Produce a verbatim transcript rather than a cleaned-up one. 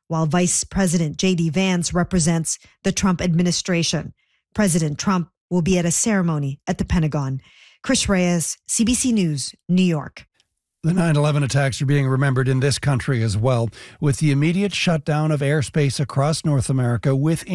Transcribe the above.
while Vice President J D Vance represents the Trump administration. President Trump will be at a ceremony at the Pentagon. Chris Reyes, C B C News, New York. The nine eleven attacks are being remembered in this country as well, with the immediate shutdown of airspace across North America with